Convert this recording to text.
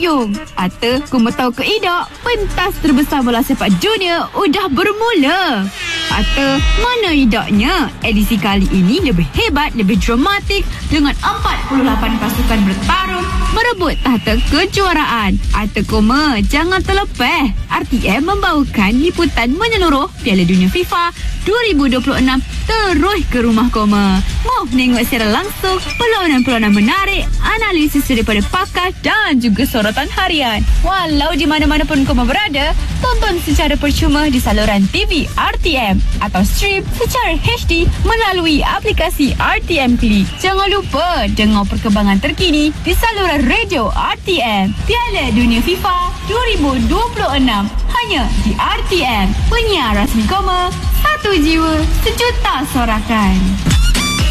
hujung. Atau Koma tahu ke tidak, pentas terbesar bola sepak dunia udah bermula. Atau mana idaknya, edisi kali ini lebih hebat, lebih dramatik dengan 48 pasukan bertarung merebut tahta kejuaraan. Atau Koma jangan terlepas, RTM membawakan liputan menyeluruh Piala Dunia FIFA 2026 terus ke rumah Koma. Mau tengok secara langsung perlawanan-perlawanan menarik, analisis daripada pakar dan juga sorotan harian. Walau di mana-mana pun Koma berada, tonton secara percuma di saluran TV RTM atau stream secara HD melalui aplikasi RTM Play. Jangan lupa dengar perkembangan terkini di saluran radio RTM. Piala Dunia FIFA 2026 hanya di RTM. Penyiar rasmi Koma, satu jiwa, sejuta sorakan.